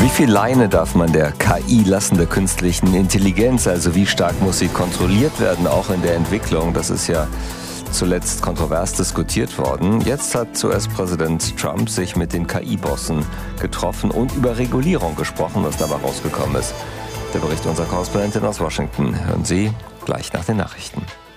Wie viel Leine darf man der KI lassen, der künstlichen Intelligenz? Also wie stark muss sie kontrolliert werden, auch in der Entwicklung? Das ist ja zuletzt kontrovers diskutiert worden. Jetzt hat US-Präsident Trump sich mit den KI-Bossen getroffen und über Regulierung gesprochen, was dabei rausgekommen ist. Der Bericht unserer Korrespondentin aus Washington hören Sie gleich nach den Nachrichten.